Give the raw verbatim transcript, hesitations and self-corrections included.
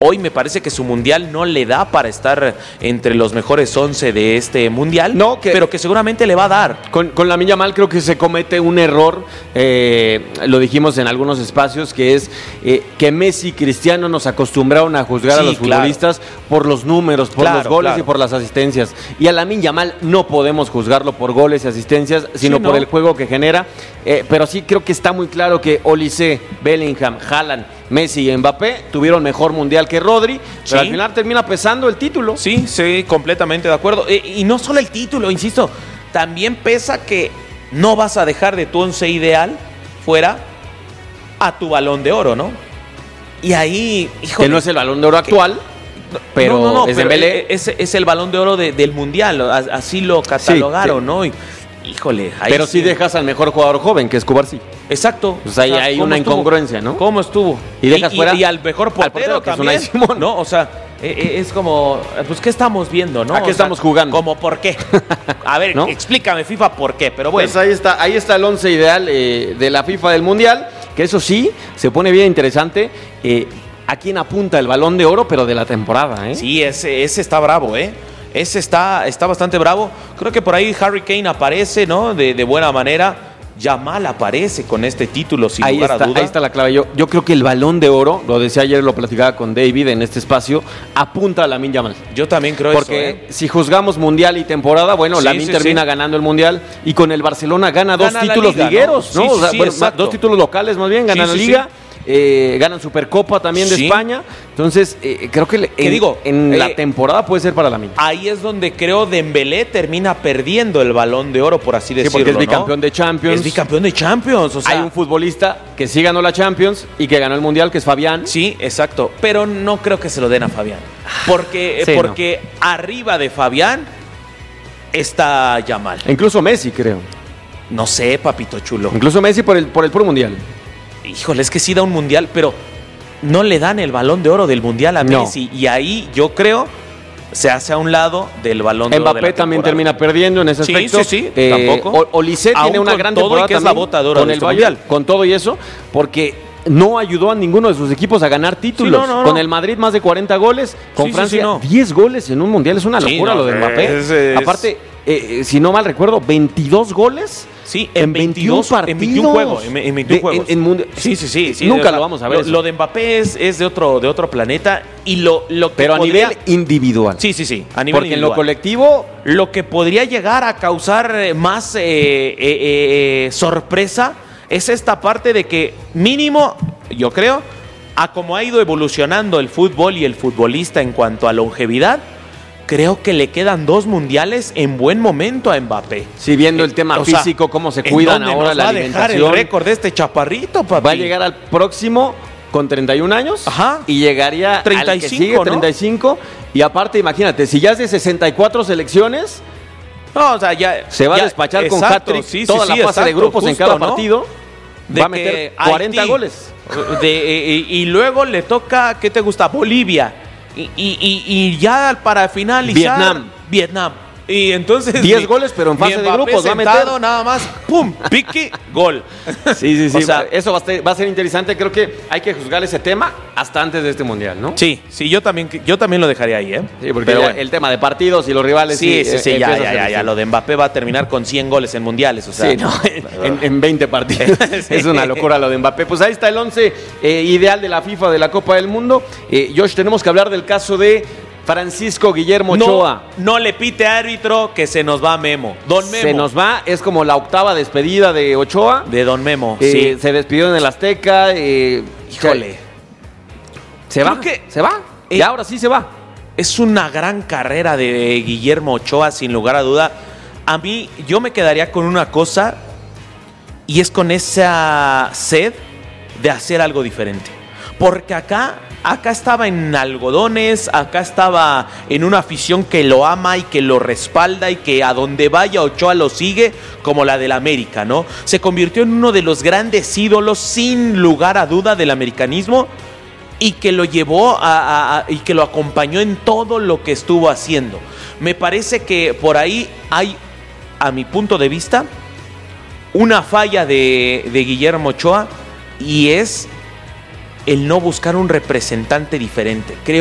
Hoy me parece que su mundial no le da para estar entre los mejores once de este mundial, no, que, pero que seguramente le va a dar. Con, con Lamine Yamal creo que se comete un error, eh, lo dijimos en algunos espacios, que es eh, que Messi y Cristiano nos acostumbraron a juzgar sí, a los futbolistas claro. por los números, por claro, los goles claro. y por las asistencias. Y a Lamine Yamal no podemos juzgarlo por goles y asistencias, sino sí, ¿no? por el juego que genera. Eh, pero sí creo que está muy claro que Olise, Bellingham, Haaland, Messi y Mbappé tuvieron mejor mundial que Rodri, pero sí. al final termina pesando el título. Sí, sí, completamente de acuerdo. Eh, y no solo el título, insisto, también pesa que no vas a dejar de tu once ideal fuera a tu Balón de Oro, ¿no? Y ahí, híjole, que no es el Balón de Oro actual, que, pero no, no, no, es, pero es, es, es el Balón de Oro de, del Mundial, así lo catalogaron, sí, sí. ¿no? Y, híjole, ahí pero sí, sí dejas al mejor jugador joven, que es Cubarsí. Exacto. Pues ahí o sea, hay una estuvo? incongruencia, ¿no? ¿Cómo estuvo? Y dejas y, fuera y, y al mejor portero, al portero también, que es Unai Simón. ¿no? O sea, es como, pues, ¿qué estamos viendo, no? ¿A qué o estamos sea, jugando? ¿Cómo por qué? A ver, ¿no? Explícame, FIFA, por qué, pero bueno. Pues ahí está, ahí está el once ideal eh, de la FIFA del Mundial, que eso sí, se pone bien interesante. Eh, ¿A quién apunta el Balón de Oro, pero de la temporada, eh? Sí, ese, ese está bravo, ¿eh? Ese está, está bastante bravo. Creo que por ahí Harry Kane aparece, ¿no? De, de buena manera. Yamal aparece con este título, sin ahí lugar está, a duda. Ahí está la clave. Yo, yo creo que el Balón de Oro, lo decía ayer, lo platicaba con David en este espacio, apunta a Lamine Yamal. Yo también creo Porque eso. Porque ¿eh? si juzgamos Mundial y temporada, bueno, sí, Lamine sí, termina sí. ganando el Mundial y con el Barcelona gana, gana dos títulos liga, ligueros, ¿no? ¿no? Sí, o sea, sí, bueno, exacto. dos títulos locales más bien, ganan sí, la sí, Liga. Sí. Eh, ganan Supercopa también de sí. España. Entonces, eh, creo que en, digo? en eh, la temporada puede ser para Lamine. Ahí es donde creo Dembélé termina perdiendo el Balón de Oro, por así decirlo. Sí, porque es bicampeón ¿no? de Champions. Es bicampeón de Champions. O sea, hay un futbolista que sí ganó la Champions y que ganó el Mundial, que es Fabián. Sí, exacto. Pero no creo que se lo den a Fabián. Porque, sí, porque no. arriba de Fabián está Yamal. Incluso Messi, creo. No sé, papito chulo. Incluso Messi por el, por el puro Mundial. Híjole, es que sí da un Mundial, pero no le dan el Balón de Oro del Mundial a no. Messi. Y ahí yo creo se hace a un lado del Balón de Mbappé Oro de la también termina perdiendo en ese sí, aspecto. Sí, sí, sí, eh, tampoco. Olise tiene una gran todo temporada y que es la bota de oro con de el este Bayern, Mundial. con todo y eso, porque no ayudó a ninguno de sus equipos a ganar títulos. Sí, no, no, con no. el Madrid más de cuarenta goles, con sí, Francia sí, sí, no. diez goles en un Mundial. Es una locura sí, no, lo de Mbappé. Es, es... Aparte, eh, si no mal recuerdo, veintidós goles. Sí, en, en veintidós partidos. En veintiún juegos. En, en veintiún de, juegos. En, en mundo, sí, sí, sí, sí. Nunca o sea, lo vamos a ver. Lo, lo de Mbappé es, es de, otro, de otro planeta. Y lo, lo que Pero podría... a nivel individual. Sí, sí, sí. A nivel Porque individual. en lo colectivo. Lo que podría llegar a causar más eh, eh, eh, sorpresa es esta parte de que, mínimo, yo creo, a como ha ido evolucionando el fútbol y el futbolista en cuanto a longevidad. Creo que le quedan dos mundiales en buen momento a Mbappé. Sí, viendo el tema o físico, sea, cómo se cuidan ahora la alimentación. Va a dejar el récord de este chaparrito, papi. Va a llegar al próximo con treinta y un años. Ajá. Y llegaría treinta y cinco, al que sigue, ¿no? treinta y cinco. Y aparte, imagínate, si ya es de sesenta y cuatro selecciones, no, o sea, ya, se va ya, a despachar exacto, con hat-trick sí, sí, toda sí, la fase exacto, de grupos justo, en cada ¿no? partido. De va a meter cuarenta Haití, goles. De, y, y luego le toca, ¿qué te gusta? Bolivia. Y, y, y, y ya para finalizar, Vietnam. Vietnam. Y entonces diez goles, pero en fase de grupos va a meter. Nada más, pum, piqui, gol. Sí, sí, sí. O sea, eso va a, ser, va a ser interesante. Creo que hay que juzgar ese tema hasta antes de este mundial, ¿no? Sí, sí, yo también, yo también lo dejaría ahí, ¿eh? Sí, porque bueno. el tema de partidos y los rivales. Sí, sí, sí, eh, ya, ya, ya, ya. Lo de Mbappé va a terminar con cien goles en mundiales, o sea. Sí, no, en, en veinte partidos. Sí. Es una locura lo de Mbappé. Pues ahí está el once eh, ideal de la FIFA de la Copa del Mundo. Eh, Josh, tenemos que hablar del caso de Francisco Guillermo Ochoa. No, no le pite árbitro que se nos va Memo. Don Memo. Se nos va, es como la octava despedida de Ochoa. De Don Memo, eh, sí. Se despidió en el Azteca. Eh, Híjole. Se va, que, se va. Eh, y ahora sí se va. Es una gran carrera de Guillermo Ochoa, sin lugar a duda. A mí, yo me quedaría con una cosa, y es con esa sed de hacer algo diferente. Porque acá... Acá estaba en algodones, acá estaba en una afición que lo ama y que lo respalda y que a donde vaya Ochoa lo sigue, como la del América, ¿no? Se convirtió en uno de los grandes ídolos, sin lugar a duda, del americanismo y que lo llevó a, a, a, y que lo acompañó en todo lo que estuvo haciendo. Me parece que por ahí hay, a mi punto de vista, una falla de, de Guillermo Ochoa y es... el no buscar un representante diferente. Creo